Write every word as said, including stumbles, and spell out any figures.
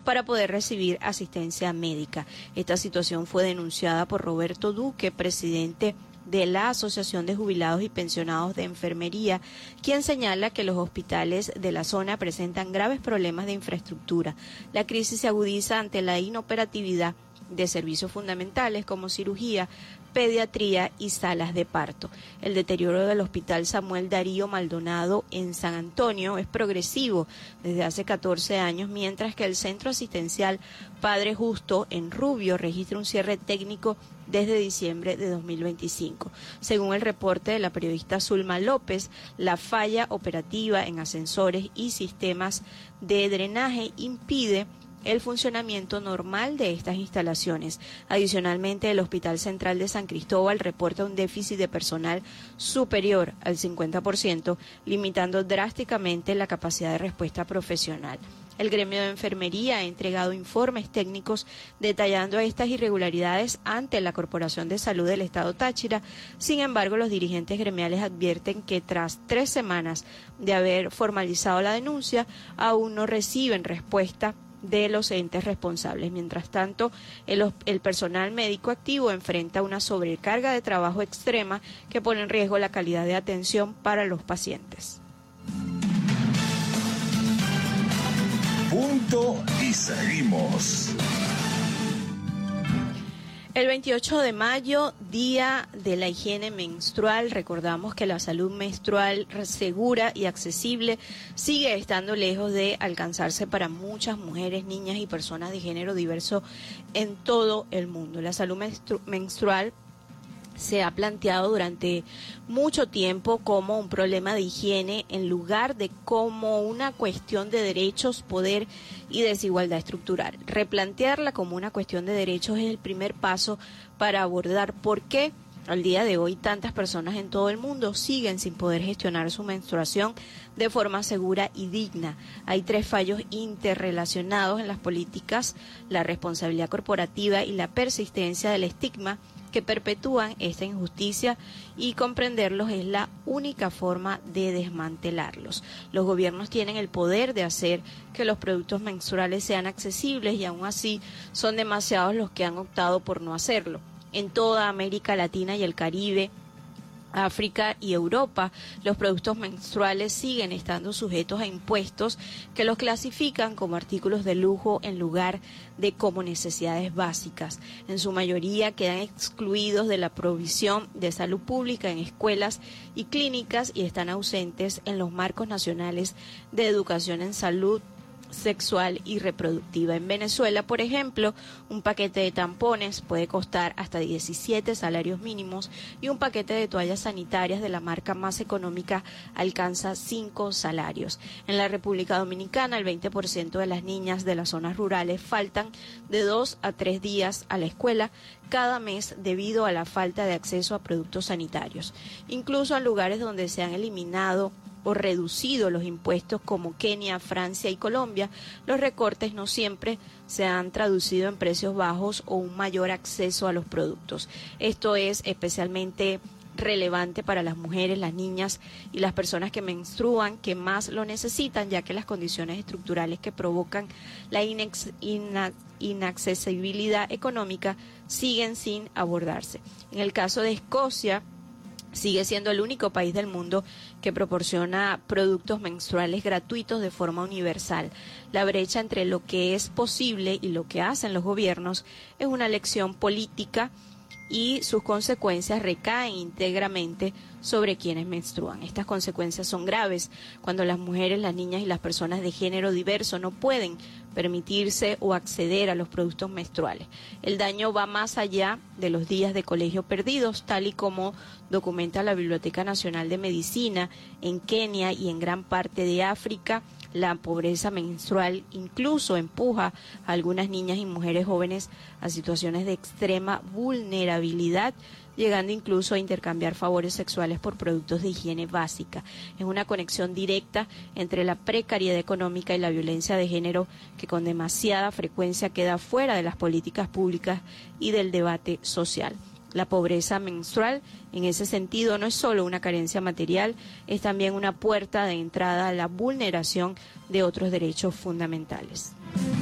para poder recibir asistencia médica. Esta situación fue denunciada por Roberto Duque, presidente de la Asociación de Jubilados y Pensionados de Enfermería, quien señala que los hospitales de la zona presentan graves problemas de infraestructura. La crisis se agudiza ante la inoperatividad de servicios fundamentales como cirugía, pediatría y salas de parto. El deterioro del Hospital Samuel Darío Maldonado en San Antonio es progresivo desde hace catorce años, mientras que el Centro Asistencial Padre Justo en Rubio registra un cierre técnico desde diciembre de dos mil veinticinco. Según el reporte de la periodista Zulma López, la falla operativa en ascensores y sistemas de drenaje impide el funcionamiento normal de estas instalaciones. Adicionalmente, el Hospital Central de San Cristóbal reporta un déficit de personal superior al cincuenta por ciento, limitando drásticamente la capacidad de respuesta profesional. El gremio de enfermería ha entregado informes técnicos detallando estas irregularidades ante la Corporación de Salud del Estado Táchira. Sin embargo, los dirigentes gremiales advierten que tras tres semanas de haber formalizado la denuncia, aún no reciben respuesta de los entes responsables. Mientras tanto, el, el personal médico activo enfrenta una sobrecarga de trabajo extrema que pone en riesgo la calidad de atención para los pacientes. Punto y seguimos. El veintiocho de mayo, Día de la Higiene Menstrual. Recordamos que la salud menstrual segura y accesible sigue estando lejos de alcanzarse para muchas mujeres, niñas y personas de género diverso en todo el mundo. La salud menstru- menstrual se ha planteado durante mucho tiempo como un problema de higiene en lugar de como una cuestión de derechos, poder y desigualdad estructural. Replantearla como una cuestión de derechos es el primer paso para abordar por qué al día de hoy tantas personas en todo el mundo siguen sin poder gestionar su menstruación de forma segura y digna. Hay tres fallos interrelacionados en las políticas: la responsabilidad corporativa y la persistencia del estigma, que perpetúan esta injusticia, y comprenderlos es la única forma de desmantelarlos. Los gobiernos tienen el poder de hacer que los productos menstruales sean accesibles y aún así son demasiados los que han optado por no hacerlo. En toda América Latina y el Caribe, África y Europa, los productos menstruales siguen estando sujetos a impuestos que los clasifican como artículos de lujo en lugar de como necesidades básicas. En su mayoría quedan excluidos de la provisión de salud pública en escuelas y clínicas y están ausentes en los marcos nacionales de educación en salud sexual y reproductiva. En Venezuela, por ejemplo, un paquete de tampones puede costar hasta diecisiete salarios mínimos y un paquete de toallas sanitarias de la marca más económica alcanza cinco salarios. En la República Dominicana, el veinte por ciento de las niñas de las zonas rurales faltan de dos a tres días a la escuela cada mes debido a la falta de acceso a productos sanitarios. Incluso en lugares donde se han eliminado o reducido los impuestos como Kenia, Francia y Colombia, los recortes no siempre se han traducido en precios bajos o un mayor acceso a los productos. Esto es especialmente relevante para las mujeres, las niñas y las personas que menstruan, que más lo necesitan, ya que las condiciones estructurales que provocan la inex, ina, inaccesibilidad económica siguen sin abordarse. En el caso de Escocia, sigue siendo el único país del mundo que proporciona productos menstruales gratuitos de forma universal. La brecha entre lo que es posible y lo que hacen los gobiernos es una lección política y sus consecuencias recaen íntegramente sobre quienes menstruan. Estas consecuencias son graves cuando las mujeres, las niñas y las personas de género diverso no pueden permitirse o acceder a los productos menstruales. El daño va más allá de los días de colegio perdidos, tal y como documenta la Biblioteca Nacional de Medicina. En Kenia y en gran parte de África, la pobreza menstrual incluso empuja a algunas niñas y mujeres jóvenes a situaciones de extrema vulnerabilidad, llegando incluso a intercambiar favores sexuales por productos de higiene básica. Es una conexión directa entre la precariedad económica y la violencia de género que con demasiada frecuencia queda fuera de las políticas públicas y del debate social. La pobreza menstrual, en ese sentido, no es solo una carencia material, es también una puerta de entrada a la vulneración de otros derechos fundamentales.